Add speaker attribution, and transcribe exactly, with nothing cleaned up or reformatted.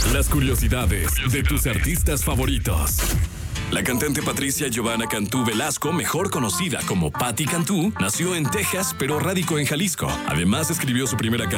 Speaker 1: Las curiosidades de tus artistas favoritos. La cantante Patricia Giovanna Cantú Velasco, mejor conocida como Patti Cantú, nació en Texas, pero radicó en Jalisco. Además, escribió su primera canción